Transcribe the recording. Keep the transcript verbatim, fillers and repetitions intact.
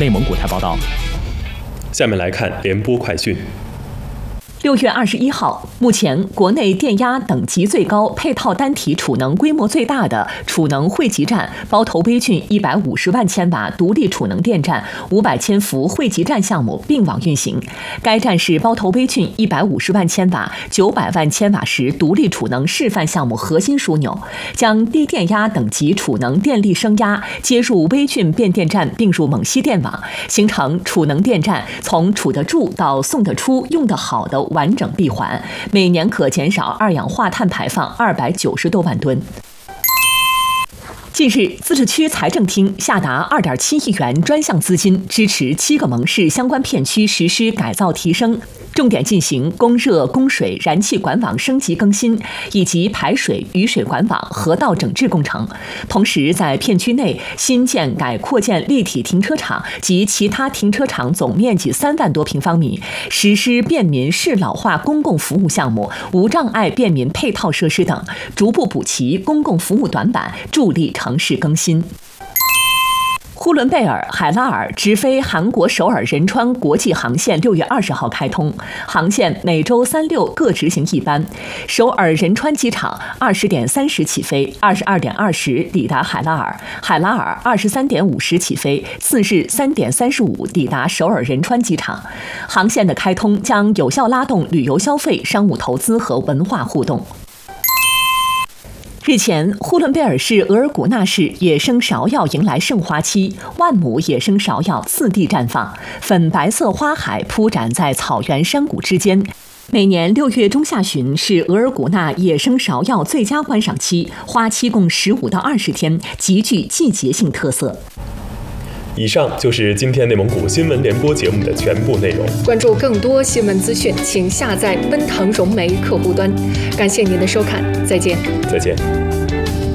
内蒙古台报道。 下面来看联播快讯。 六月二十一号，目前国内电压等级最高、配套单体储能规模最大的储能汇集站包头杯郡一百五十万千瓦独立储能电站五百千伏汇集站项目并网运行。该站是包头杯郡一百五十万千瓦、九百万千瓦时独立储能示范项目核心枢纽，将低电压等级储能电力升压接入微郡变电站并入蒙西电网，形成储能电站从储得住到送得出、用得好的完整闭环，每年可减少二氧化碳排放二百九十多万吨。近日，自治区财政厅下达二点七亿元专项资金，支持七个蒙市相关片区实施改造提升，重点进行供热、供水、燃气管网升级更新，以及排水、雨水管网、河道整治工程。同时，在片区内新建、改扩建立体停车场及其他停车场总面积三万多平方米，实施便民适老化公共服务项目、无障碍便民配套设施等，逐步补齐公共服务短板，助力城市更新。呼伦贝尔海拉尔直飞韩国首尔仁川国际航线六月二十号开通，航线每周三六各执行一班。首尔仁川机场二十点三十起飞，二十二点二十抵达海拉尔；海拉尔二十三点五十起飞，次日三点三十五抵达首尔仁川机场。航线的开通将有效拉动旅游消费、商务投资和文化互动。日前，呼伦贝尔市额尔古纳市野生芍药迎来盛花期，万亩野生芍药次第绽放，粉白色花海铺展在草原山谷之间。每年六月中下旬是额尔古纳野生芍药最佳观赏期，花期共十五到二十天，极具季节性特色。 以上就是今天内蒙古新闻联播节目的全部内容。 关注更多新闻资讯，请下载奔腾融媒客户端。感谢您的收看，再见。 再见。